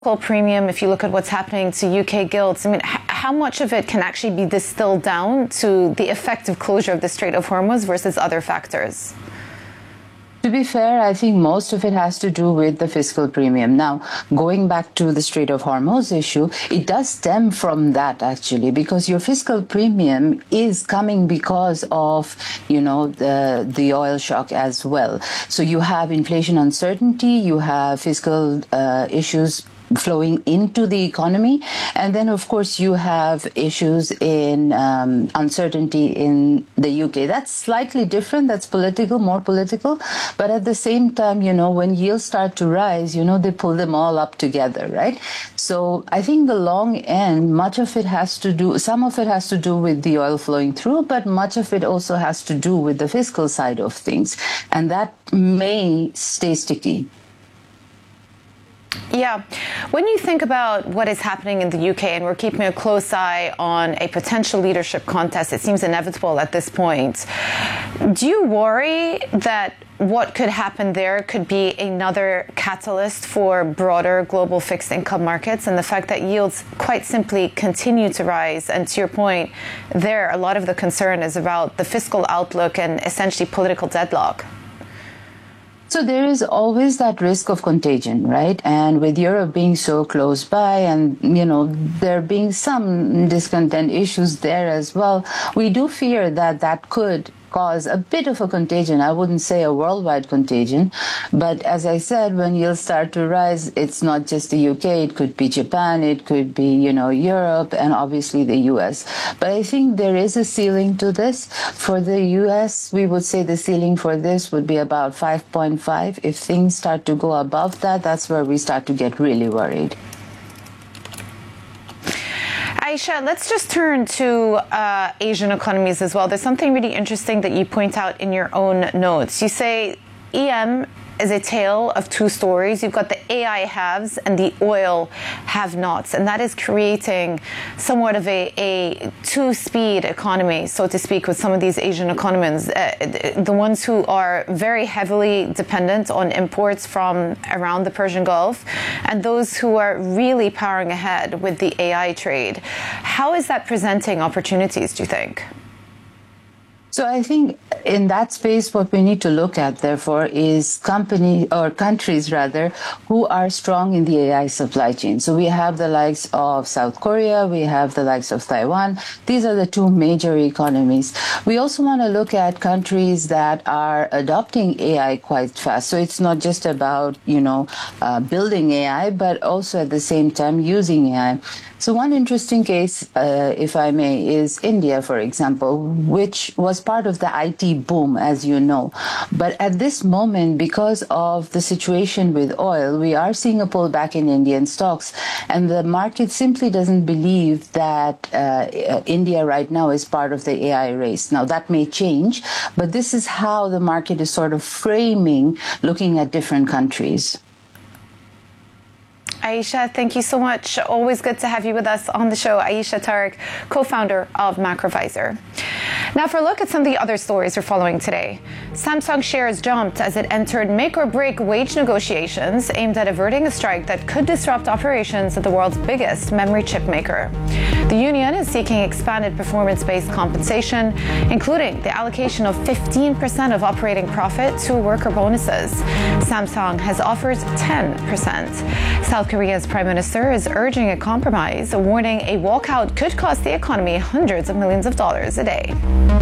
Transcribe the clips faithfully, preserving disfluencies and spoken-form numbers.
premium, if you look at what's happening to U K gilts, I mean, h- how much of it can actually be distilled down to the effective closure of the Strait of Hormuz versus other factors? To be fair, I think most of it has to do with the fiscal premium. Now, going back to the Strait of Hormuz issue, it does stem from that actually, because your fiscal premium is coming because of, you know, the, the oil shock as well. So you have inflation uncertainty, you have fiscal uh, issues flowing into the economy. And then, of course, you have issues in um, uncertainty in the U K. That's slightly different. That's political, more political. But at the same time, you know, when yields start to rise, you know, they pull them all up together, right? So I think the long end, much of it has to do, some of it has to do with the oil flowing through, but much of it also has to do with the fiscal side of things. And that may stay sticky. Yeah. When you think about what is happening in the U K, and we're keeping a close eye on a potential leadership contest, it seems inevitable at this point. Do you worry that what could happen there could be another catalyst for broader global fixed income markets, and the fact that yields quite simply continue to rise? And to your point, there, a lot of the concern is about the fiscal outlook and essentially political deadlock. So there is always that risk of contagion, right? And with Europe being so close by and, you know, there being some discontent issues there as well, we do fear that that could cause a bit of a contagion. I wouldn't say a worldwide contagion, but as I said, when yields start to rise, it's not just the U K, it could be Japan, it could be, you know, Europe, and obviously the U S. But I think there is a ceiling to this. For the U S, we would say the ceiling for this would be about five point five. If things start to go above that, that's where we start to get really worried. Aisha, let's just turn to uh, Asian economies as well. There's something really interesting that you point out in your own notes. You say E M is a tale of two stories. You've got the A I haves and the oil have-nots, and that is creating somewhat of a, a two-speed economy, so to speak, with some of these Asian economies. Uh, the ones who are very heavily dependent on imports from around the Persian Gulf, and those who are really powering ahead with the A I trade. How is that presenting opportunities, do you think? So I think in that space, what we need to look at, therefore, is company or countries, rather, who are strong in the A I supply chain. So we have the likes of South Korea, we have the likes of Taiwan. These are the two major economies. We also want to look at countries that are adopting A I quite fast. So it's not just about, you know, uh, building A I, but also at the same time using A I. So one interesting case, uh, if I may, is India, for example, which was part of the I T boom, as you know. But at this moment, because of the situation with oil, we are seeing a pullback in Indian stocks. And the market simply doesn't believe that uh, India right now is part of the A I race. Now, that may change, but this is how the market is sort of framing looking at different countries. Aisha, thank you so much. Always good to have you with us on the show. Aisha Tariq, co-founder of Macrovisor. Now for a look at some of the other stories we're following today. Samsung shares jumped as it entered make-or-break wage negotiations aimed at averting a strike that could disrupt operations at the world's biggest memory chip maker. The union is seeking expanded performance-based compensation, including the allocation of fifteen percent of operating profit to worker bonuses. Samsung has offered ten percent. South Korea's prime minister is urging a compromise, warning a walkout could cost the economy hundreds of millions of dollars a day.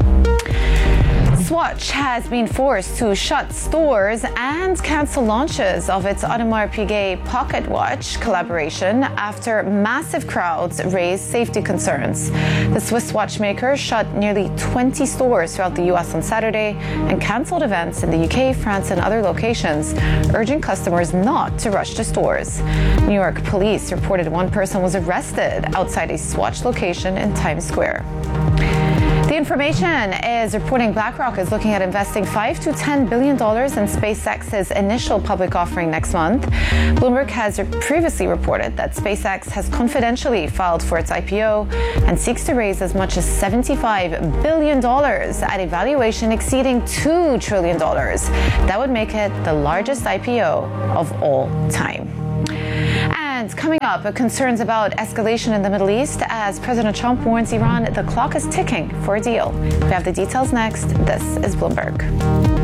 Swatch has been forced to shut stores and cancel launches of its Audemars Piguet Pocket Watch collaboration after massive crowds raised safety concerns. The Swiss watchmaker shut nearly twenty stores throughout the U S on Saturday and canceled events in the U K, France, and other locations, urging customers not to rush to stores. New York police reported one person was arrested outside a Swatch location in Times Square. The Information is reporting BlackRock is looking at investing five to ten billion dollars in SpaceX's initial public offering next month. Bloomberg has previously reported that SpaceX has confidentially filed for its I P O and seeks to raise as much as seventy-five billion dollars at a valuation exceeding two trillion dollars. That would make it the largest I P O of all time. And And coming up, concerns about escalation in the Middle East as President Trump warns Iran the clock is ticking for a deal. We have the details next. This is Bloomberg.